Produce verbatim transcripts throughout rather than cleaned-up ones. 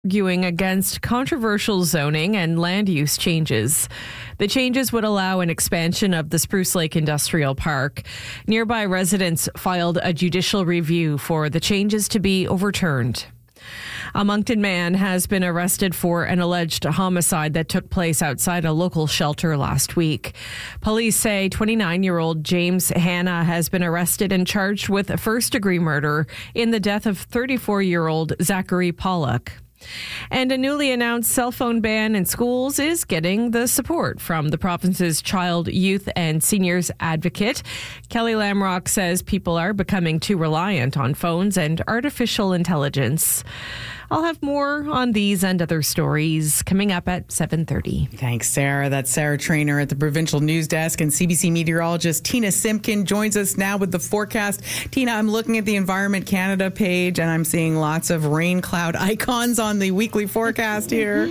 arguing against controversial zoning and land use changes. The changes would allow an expansion of the Spruce Lake Industrial Park. Nearby residents filed a judicial review for the changes to be overturned. A Moncton man has been arrested for an alleged homicide that took place outside a local shelter last week. Police say twenty-nine-year-old James Hanna has been arrested and charged with first-degree murder in the death of thirty-four-year-old Zachary Pollock. And a newly announced cell phone ban in schools is getting the support from the province's child, youth, and seniors advocate. Kelly Lamrock says people are becoming too reliant on phones and artificial intelligence. I'll have more on these and other stories coming up at seven thirty. Thanks, Sarah. That's Sarah Trainer at the Provincial News Desk, and C B C meteorologist Tina Simpkin joins us now with the forecast. Tina, I'm looking at the Environment Canada page, and I'm seeing lots of rain cloud icons on the weekly forecast here.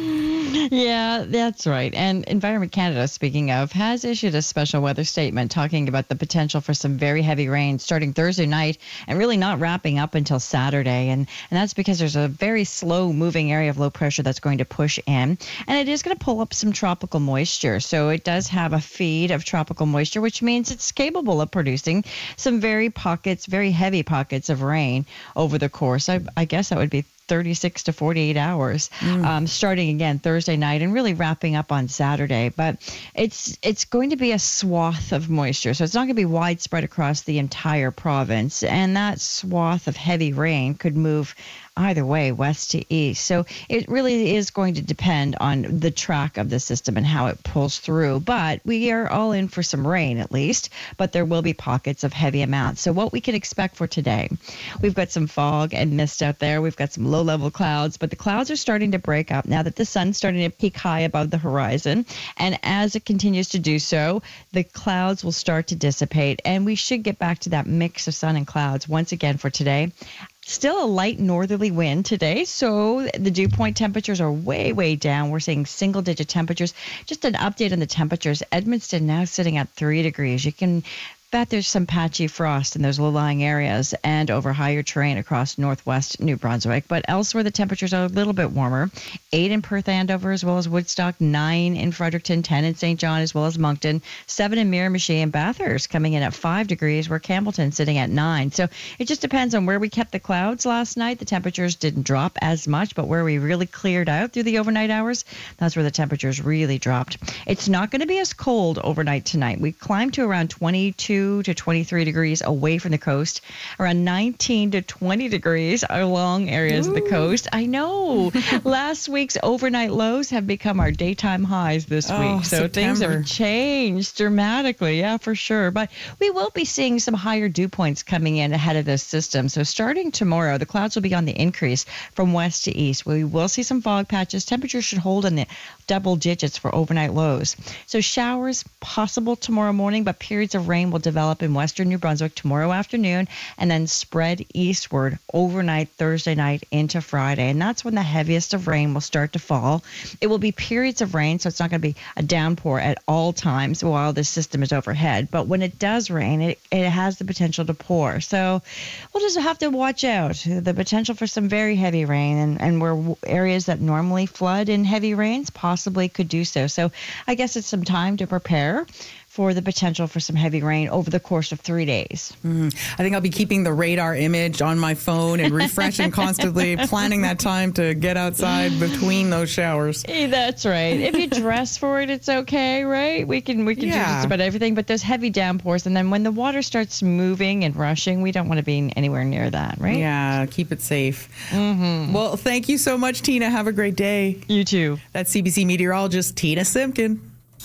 Yeah, that's right. And Environment Canada, speaking of, has issued a special weather statement talking about the potential for some very heavy rain starting Thursday night and really not wrapping up until Saturday. And, and that's because there's a very slow moving area of low pressure that's going to push in. And it is going to pull up some tropical moisture. So it does have a feed of tropical moisture, which means it's capable of producing some very pockets, very heavy pockets of rain over the course. I, I guess that would be thirty-six to forty-eight hours, mm. um, starting again Thursday night and really wrapping up on Saturday. But it's it's going to be a swath of moisture, so it's not going to be widespread across the entire province. And that swath of heavy rain could move either way, west to east. So it really is going to depend on the track of the system and how it pulls through. But we are all in for some rain at least, but there will be pockets of heavy amounts. So what we can expect for today, we've got some fog and mist out there. We've got some low-level clouds, but the clouds are starting to break up now that the sun's starting to peak high above the horizon. And as it continues to do so, the clouds will start to dissipate, and we should get back to that mix of sun and clouds once again for today. Still a light northerly wind today, so the dew point temperatures are way, way down. We're seeing single-digit temperatures. Just an update on the temperatures. Edmundston now sitting at three degrees. You can bet there's some patchy frost in those low-lying areas and over higher terrain across northwest New Brunswick. But elsewhere, the temperatures are a little bit warmer. Eight in Perth, Andover, as well as Woodstock. Nine in Fredericton. Ten in Saint John, as well as Moncton. Seven in Miramichi and Bathurst, coming in at five degrees, where Campbellton's sitting at nine. So it just depends on where we kept the clouds last night. The temperatures didn't drop as much, but where we really cleared out through the overnight hours, that's where the temperatures really dropped. It's not going to be as cold overnight tonight. We climbed to around twenty-two to twenty-three degrees away from the coast, around nineteen to twenty degrees along areas Ooh. Of the coast. I know. Last week's overnight lows have become our daytime highs this oh, week. So September. Things have changed dramatically. Yeah, for sure. But we will be seeing some higher dew points coming in ahead of this system. So starting tomorrow, the clouds will be on the increase from west to east. We will see some fog patches. Temperatures should hold in the double digits for overnight lows. So showers possible tomorrow morning, but periods of rain will develop in western New Brunswick tomorrow afternoon and then spread eastward overnight Thursday night into Friday. And that's when the heaviest of rain will start to fall. It will be periods of rain, so it's not going to be a downpour at all times while this system is overhead. But when it does rain, it, it has the potential to pour. So we'll just have to watch out. The potential for some very heavy rain, and, and where areas that normally flood in heavy rains possibly could do so. So I guess it's some time to prepare for the potential for some heavy rain over the course of three days. Mm. I think I'll be keeping the radar image on my phone and refreshing constantly, planning that time to get outside between those showers. Hey, that's right. If you dress for it, it's okay, right? We can we can yeah. do just about everything, but there's heavy downpours, and then when the water starts moving and rushing, we don't want to be anywhere near that, right? Yeah, keep it safe. Mm-hmm. Well, thank you so much, Tina. Have a great day. You too. That's C B C meteorologist Tina Simpkin.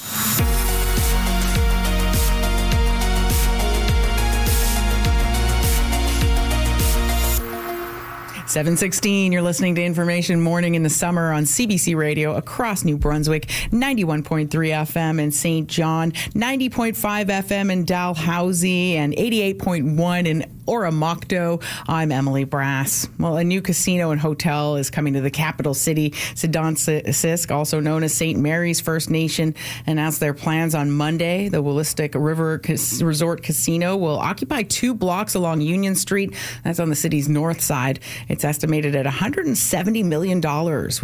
seven sixteen, you're listening to Information Morning in the Summer on C B C Radio across New Brunswick, ninety-one point three F M in Saint John, ninety point five F M in Dalhousie, and eighty-eight point one in Oromocto. I'm Emily Brass. Well, a new casino and hotel is coming to the capital city. Sidansisk, also known as Saint Mary's First Nation, announced their plans on Monday. The Willistic River Resort Casino will occupy two blocks along Union Street. That's on the city's north side. It's estimated at one hundred seventy million dollars.